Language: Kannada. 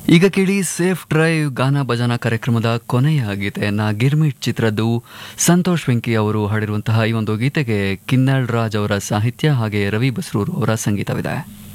ಈಗ ಕೇಳಿ ಸೇಫ್ ಡ್ರೈವ್ ಗಾನ ಭಜನಾ ಕಾರ್ಯಕ್ರಮದ ಕೊನೆಯ ಗೀತೆಯನ್ನ ಗಿರ್ಮಿಟ್ ಚಿತ್ರದ್ದು ಸಂತೋಷ್ ವೆಂಕಿ ಅವರು ಹಾಡಿರುವಂತಹ ಈ ಒಂದು ಗೀತೆಗೆ ಕಿನ್ನಾಳ್ ರಾಜ್ ಅವರ ಸಾಹಿತ್ಯ ಹಾಗೆ ರವಿ ಬಸ್ರೂರು ಅವರ ಸಂಗೀತವಿದೆ.